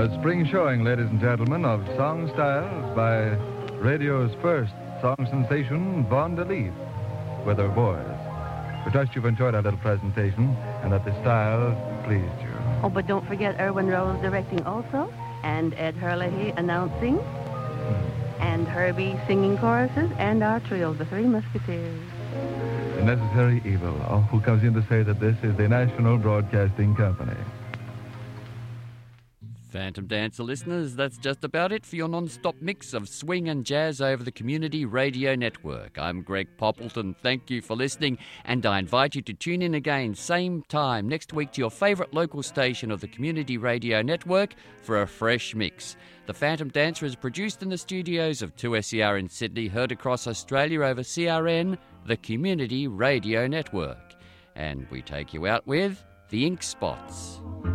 A spring showing, ladies and gentlemen, of song styles by radio's first song sensation, Vaughn DeLeaf, with her boys. We trust you've enjoyed our little presentation and that the styles pleased you. Oh, but don't forget Erwin Rose directing also, and Ed Herlihy announcing, and Herbie singing choruses, and our trio, the Three Musketeers. The Necessary Evil, who comes in to say that this is the National Broadcasting Company. Phantom Dancer listeners, that's just about it for your non-stop mix of swing and jazz over the Community Radio Network. I'm Greg Poppleton. Thank you for listening, and I invite you to tune in again same time next week to your favourite local station of the Community Radio Network for a fresh mix. The Phantom Dancer is produced in the studios of 2SER in Sydney, heard across Australia over CRN, the Community Radio Network. And we take you out with the Ink Spots.